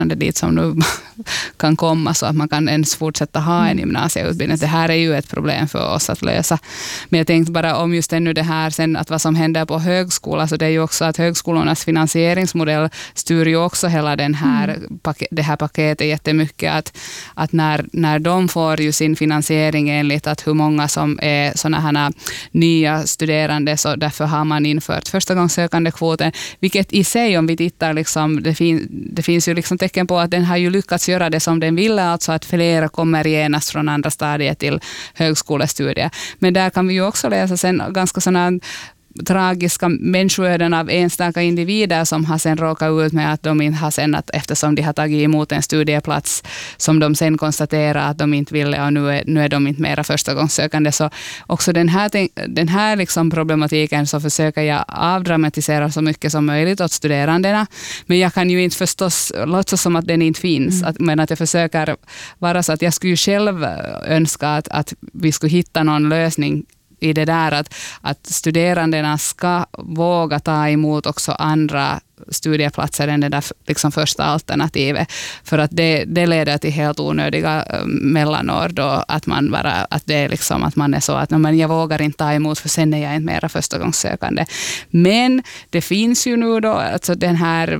dit som nu kan komma så att man kan ens fortsätta ha en gymnasieutbildning. Det här är ju ett problem för oss att lösa. Men jag tänkte bara om just ännu det här sen att vad som händer på högskola, så det är ju också att högskolornas finansieringsmodell styr ju också hela det här paketet jättemycket. Att när de får ju sin finansiering enligt att hur många som är såna här nya studerande, så därför har man infört förstagångssökande kvoten, vilket i sig om vi tittar liksom, det finns ju liksom tecken på att den har ju lyckats göra det som den ville, alltså att fler kommer genast från andra stadiet till högskolestudier. Men där kan vi ju också läsa sen ganska sådana tragiska människoöden av enstaka individer som har sen råkat ut med att de inte har sen, att eftersom de har tagit emot en studieplats som de sen konstaterar att de inte ville och nu är de inte mera förstagångssökande. Så också den här liksom problematiken så försöker jag avdramatisera så mycket som möjligt åt studerandena. Men jag kan ju inte förstås låtsas som att den inte finns. Men att jag försöker vara så att jag skulle ju själv önska att vi skulle hitta någon lösning i det där att studerandena ska våga ta emot också andra studieplatser än det där liksom första alternativet. För att det leder till helt onödiga mellanår då att man bara, att det är liksom att man är så att men jag vågar inte ta emot för sen är jag inte mera förstagångssökande. Men det finns ju nu då alltså den här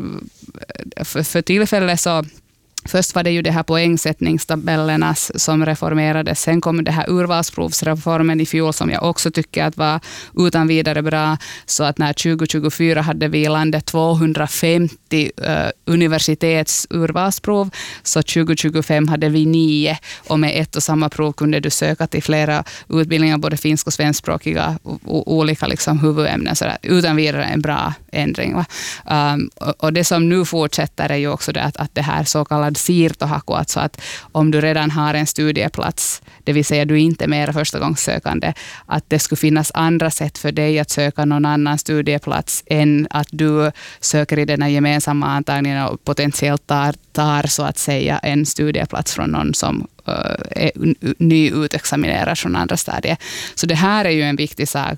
för tillfället så först var det ju det här poängsättningstabellerna som reformerades. Sen kom det här urvalsprovsreformen i fjol som jag också tycker att var utan vidare bra. Så att när 2024 hade vi i landet 250 universitetsurvalsprov, så 2025 hade vi 9 och med ett och samma prov kunde du söka till flera utbildningar, både finsk- och svenskspråkiga olika liksom huvudämnen. Så utan vidare en bra ändring. Och det som nu fortsätter är ju också det att det här så kallade siirtohaku, alltså att om du redan har en studieplats, det vill säga du inte är mer förstagångssökande, att det skulle finnas andra sätt för dig att söka någon annan studieplats än att du söker i den här gemensamma antagningen och potentiellt tar så att säga en studieplats från någon som är nyutexaminerad från andra stadier. Så det här är ju en viktig sak.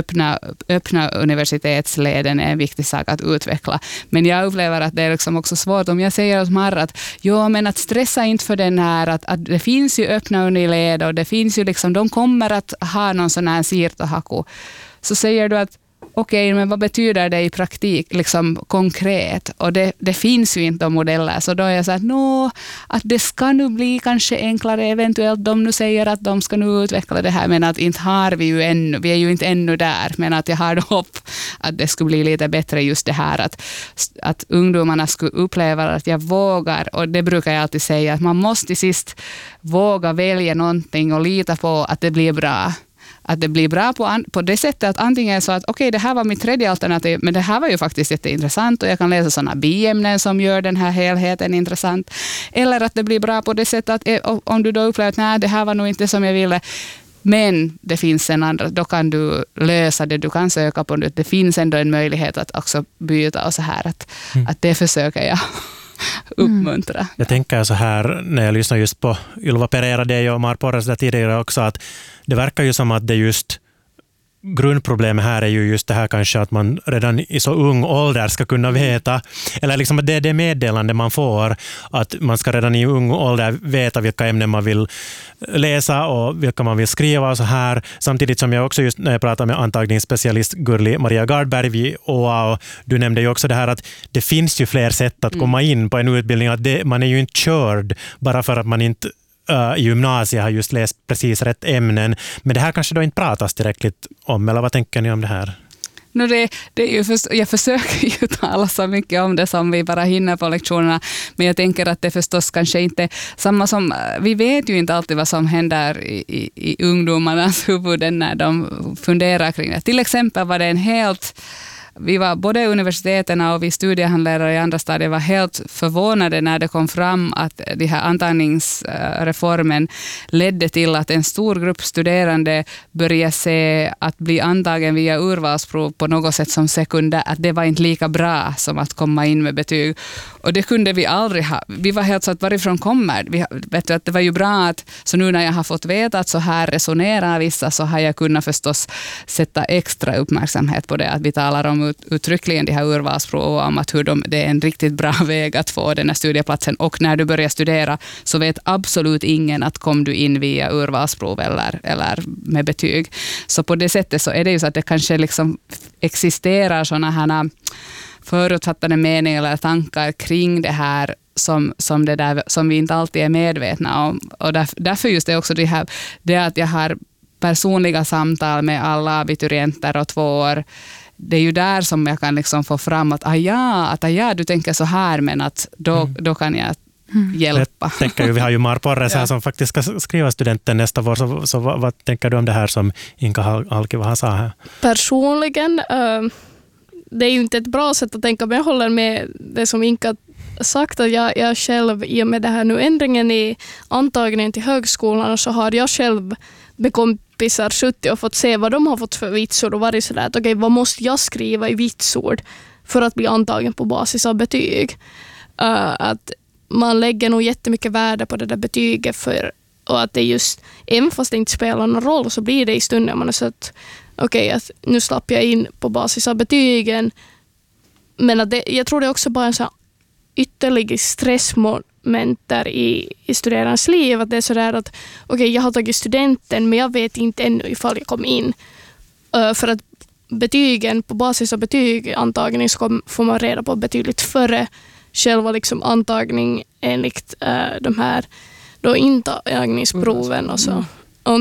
Öppna universitetsleden är en viktig sak att utveckla. Men jag upplever att det är liksom också svårt om jag säger åt Marra att men att stressa inte för den här att det finns ju öppna uniled och det finns ju liksom, de kommer att ha någon sån här siirtohaku. Så säger du att okej, men vad betyder det i praktik, liksom konkret? Och det finns ju inte de modeller. Så då är jag så att det ska nu bli kanske enklare, eventuellt de nu säger att de ska nu utveckla det här, men att inte har vi ju ännu, vi är ju inte ännu där, men att jag har hopp att det skulle bli lite bättre just det här, att ungdomarna skulle uppleva att jag vågar, och det brukar jag alltid säga, att man måste till sist våga välja någonting och lita på att det blir bra. Att det blir bra på det sättet att antingen så att okej, det här var mitt tredje alternativ, men det här var ju faktiskt jätteintressant och jag kan läsa sådana biämnen som gör den här helheten intressant. Eller att det blir bra på det sättet att om du då upplever att nej, det här var nog inte som jag ville, men det finns en andra, då kan du lösa det, du kan söka på det. Det finns ändå en möjlighet att också byta och så här, att det försöker jag uppmuntra. Jag tänker så här när jag lyssnar just på Ylva Pereira, det och Mar Porras där tidigare också, att det verkar ju som att det just grundproblemet här är ju just det här kanske att man redan i så ung ålder ska kunna veta, eller liksom att det är det meddelande man får, att man ska redan i ung ålder veta vilka ämnen man vill läsa och vilka man vill skriva och så här. Samtidigt som jag också just när jag pratar med antagningsspecialist Gurli Maria Gardberg vid OA, och du nämnde ju också det här att det finns ju fler sätt att komma in på en utbildning, att man är ju inte körd bara för att man inte i gymnasiet har just läst precis rätt ämnen. Men det här kanske då inte pratas tillräckligt om, eller vad tänker ni om det här? Det är ju jag försöker ju tala så mycket om det som vi bara hinner på lektionerna, men jag tänker att det förstås kanske inte samma som, vi vet ju inte alltid vad som händer i ungdomarnas huvuden när de funderar kring det. Till exempel var det vi var både universiteten och vi studiehandledare i andra stadier var helt förvånade när det kom fram att de här antagningsreformen ledde till att en stor grupp studerande började se att bli antagen via urvalsprov på något sätt som sekundär, att det var inte lika bra som att komma in med betyg. Och det kunde vi aldrig ha. Vi var helt så att varifrån kommer? Vet du, att det var ju bra att, så nu när jag har fått veta att så här resonerar vissa, så har jag kunnat förstås sätta extra uppmärksamhet på det, att vi talar om uttryckligen de här urvalsproven om att det är en riktigt bra väg att få den här studieplatsen. Och när du börjar studera så vet absolut ingen att kom du in via urvalsprov eller med betyg. Så på det sättet så är det ju så att det kanske liksom existerar sådana här förutfattade meningar eller tankar kring det här som det där, som vi inte alltid är medvetna om. Och därför just det också det att jag har personliga samtal med alla abiturienter och 2 år. Det är ju där som jag kan liksom få fram att du tänker så här, men att då kan jag hjälpa. Jag tänker ju, vi har ju Mar Porres här som faktiskt ska skriva studenten nästa vår. Så vad tänker du om det här som Inka Halkivaha sa här? Personligen, det är ju inte ett bra sätt att tänka, men jag håller med det som Inka sagt, att jag själv i och med det här nu ändringen i antagningen till högskolan, så har jag själv med kompisar 70 och fått se vad de har fått för vitsord och varit sådär att okej, vad måste jag skriva i vitsord för att bli antagen på basis av betyg. Att man lägger nog jättemycket värde på det där betyget och att det just, även fast det inte spelar någon roll, så blir det i stunden man är så att okej, att nu slapp jag in på basis av betygen. Men att jag tror det är också bara en sån här ytterligare stressmomenter i studerandes liv. Att det är sådär att okej, jag har tagit studenten, men jag vet inte ännu ifall jag kom in. För att betygen, på basis av betyg, antagning, så får man reda på betydligt före själva liksom antagning enligt de här då intagningsproven och så.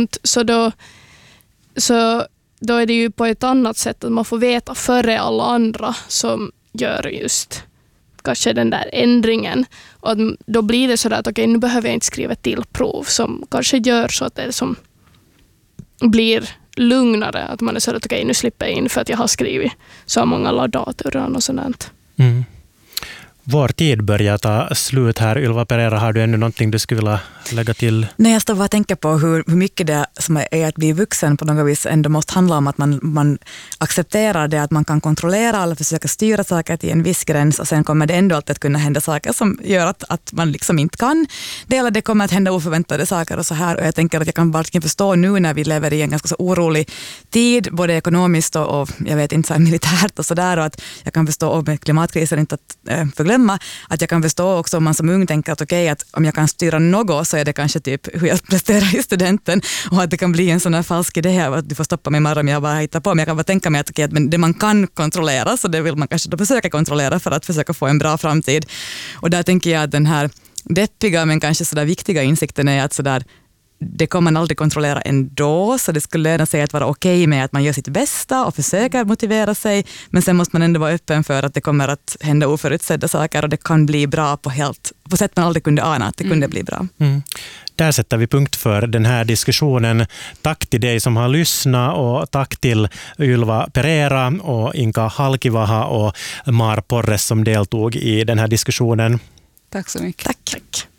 Så då är det ju på ett annat sätt att man får veta före alla andra som gör just kanske den där ändringen. Och då blir det så att okej, nu behöver jag inte skriva till prov som kanske gör så att det som blir lugnare. Att man är så att okej, nu slipper jag in för att jag har skrivit så många laudaturer och sådant. Mm. Vår tid börjar ta slut här. Ylva Pereira, har du ännu någonting du skulle vilja lägga till? Nej, jag står bara och tänker på hur mycket det som är att bli vuxen på något vis ändå måste handla om att man accepterar det, att man kan kontrollera eller försöka styra saker till en viss gräns, och sen kommer det ändå alltid att kunna hända saker som gör att man liksom inte kan. Det kommer att hända oförväntade saker och så här, och jag tänker att jag kan verkligen förstå nu när vi lever i en ganska så orolig tid, både ekonomiskt och jag vet inte, så här militärt och sådär, och att jag kan förstå, och med klimatkrisen inte att förglömma, att jag kan förstå också om man som ung tänker att okej, att om jag kan styra något så är det kanske typ hur jag presterar i studenten, och att det kan bli en sån här falsk idé att du får stoppa mig imorgon om jag bara hittar på, men jag kan bara tänka mig att okej, men det man kan kontrollera, så det vill man kanske då försöka kontrollera för att försöka få en bra framtid. Och där tänker jag att den här deppiga men kanske sådär viktiga insikten är att sådär, det kommer man aldrig kontrollera ändå, så det skulle löna sig att vara okej med att man gör sitt bästa och försöker motivera sig, men sen måste man ändå vara öppen för att det kommer att hända oförutsedda saker, och det kan bli bra på sätt man aldrig kunde ana att det kunde bli bra. Mm. Där sätter vi punkt för den här diskussionen. Tack till dig som har lyssnat, och tack till Ylva Pereira och Inka Halkivaha och Mar Porres som deltog i den här diskussionen. Tack så mycket. Tack.